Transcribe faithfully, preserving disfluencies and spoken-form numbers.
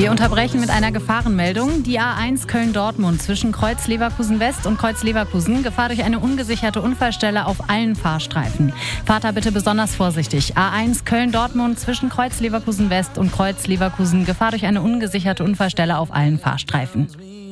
Wir unterbrechen mit einer Gefahrenmeldung. Die A eins Köln-Dortmund zwischen Kreuz Leverkusen-West und Kreuz Leverkusen. Gefahr durch eine ungesicherte Unfallstelle auf allen Fahrstreifen. Fahrt da bitte besonders vorsichtig. A eins Köln-Dortmund zwischen Kreuz Leverkusen-West und Kreuz Leverkusen. Gefahr durch eine ungesicherte Unfallstelle auf allen Fahrstreifen.